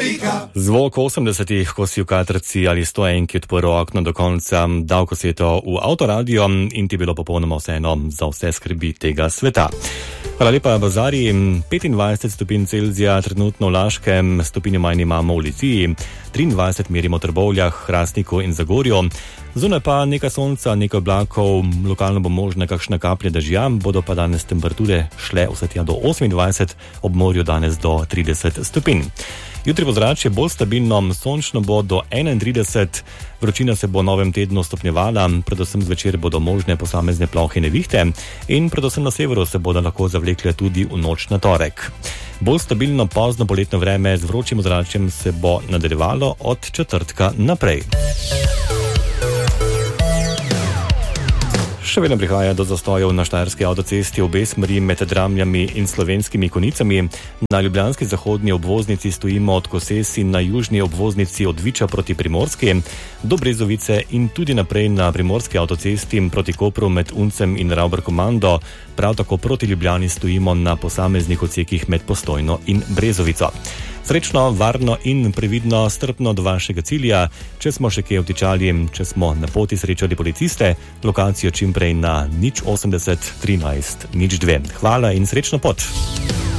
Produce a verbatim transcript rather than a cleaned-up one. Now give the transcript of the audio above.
Amerika. Zvok osemdesetih, ko si v katrci ali stoenki odprl okno do konca, dal ko si je to v avtoradio in ti bilo popolnoma vseeno za vse skrbi tega sveta. Hvala lepa, Bazari. petindvajset stopinj Celzija, trenutno v Laškem, stopinjo manj imamo v Litiji, triindvajset merimo v Trbovljah, Hrastniku in Zagorju. Zunaj pa nekaj sonca, nekaj oblakov, lokalno bo možna kakšna kaplja dežja, bodo pa danes temperature šle vse tja do osemindvajset, ob morju danes do trideset stopinj. Jutri bo zračje bolj stabilno, sončno bo do enaintrideset, vročina se bo v novem tednu stopnjevala, predvsem zvečer bodo možne posamezne plohe nevihte in predvsem na severu se bodo lahko zavlekle tudi v noč na torek. Bolj stabilno pozno poletno vreme z vročim zračjem se bo nadaljevalo od četrtka naprej. Še vedno prihaja do zastojev na štajerski avtocesti v obe smeri med Dramljami in Slovenskimi Konicami. Na ljubljanski zahodni obvoznici stojimo od Kosesi na južni obvoznici od Viča proti Primorski do Brezovice in tudi naprej na primorski avtocesti proti Kopru med Uncem in Ravber-Komando. Prav tako proti Ljubljani stojimo na posameznih odsekih med Postojno in Brezovico. Srečno, varno in previdno, strpno do vašega cilja. Če smo še kje vtičali, če smo na poti srečali policiste, lokacijo čimprej na nič osemdeset trinajst nič dve. Hvala in srečno pot!